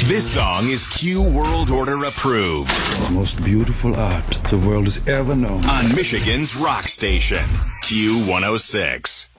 This song is Q World Order approved. The most beautiful art the world has ever known. On Michigan's rock station, Q106.